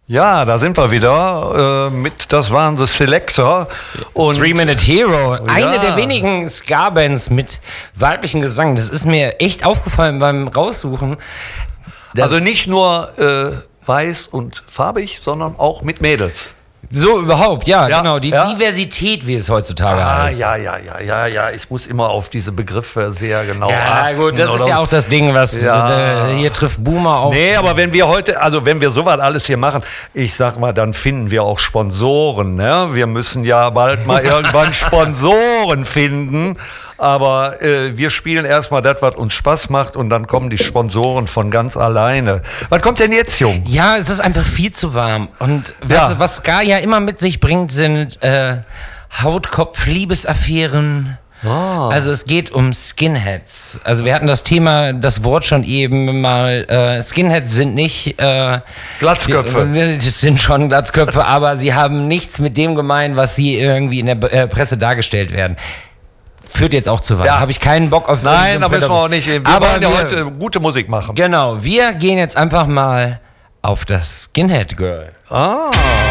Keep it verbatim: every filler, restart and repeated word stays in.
Ja, da sind wir wieder äh, mit, das waren The Selector. Und Three Minute Hero, eine ja. der wenigen Ska-Bands mit weiblichen Gesang. Das ist mir echt aufgefallen beim Raussuchen. Also nicht nur äh, weiß und farbig, sondern auch mit Mädels. So überhaupt, ja, Ja, genau. Die ja. Diversität, wie es heutzutage Ah, heißt. ja, ja, ja, ja, ja. Ich muss immer auf diese Begriffe sehr genau Ja, achten. gut, das ist oder? ja auch das Ding, was Ja. äh, hier trifft Boomer auf. Nee, aber wenn wir heute, also wenn wir sowas alles hier machen, ich sag mal, dann finden wir auch Sponsoren. Ne? Wir müssen ja bald mal irgendwann Sponsoren finden. Aber äh, wir spielen erstmal das, was uns Spaß macht, und dann kommen die Sponsoren von ganz alleine. Was kommt denn jetzt, Jung? Ja, es ist einfach viel zu warm. Und was, Ja. was Ska ja immer mit sich bringt, sind äh, Hautkopf-Liebesaffären. Ah. Also es geht um Skinheads. Also wir hatten das Thema, das Wort schon eben mal. Äh, Skinheads sind nicht äh, Glatzköpfe. Die, das sind schon Glatzköpfe, aber sie haben nichts mit dem gemein, was sie irgendwie in der äh, Presse dargestellt werden. Führt jetzt auch zu weit. Ja. Habe ich keinen Bock auf. Nein, da müssen wir auch nicht. Wir aber wollen ja wir, heute gute Musik machen. Genau, wir gehen jetzt einfach mal auf das Skinhead Girl. Ah.